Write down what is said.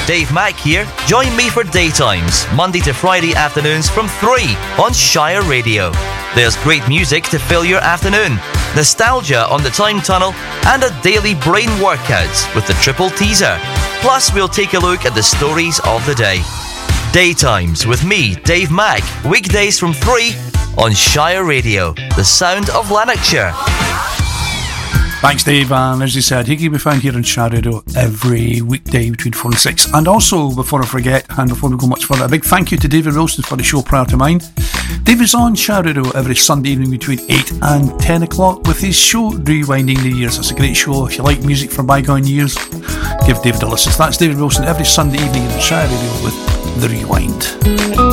Dave Mack here. Join me for Daytimes, Monday to Friday afternoons from 3 on Shire Radio. There's great music to fill your afternoon, nostalgia on the time tunnel, and a daily brain workout with the triple teaser. Plus, we'll take a look at the stories of the day. Daytimes with me, Dave Mack, weekdays from 3 on Shire Radio, the sound of Lanarkshire. Thanks, Dave. And as you said, he can be found here on Shire Radio every weekday between 4 and 6. And also, before I forget, and before we go much further, a big thank you to David Wilson for the show prior to mine. David's on Shire Radio every Sunday evening between 8 and 10 o'clock with his show Rewinding the Years. It's a great show. If you like music from bygone years, give David a listen. So that's David Wilson every Sunday evening on Shire Radio with The Rewind.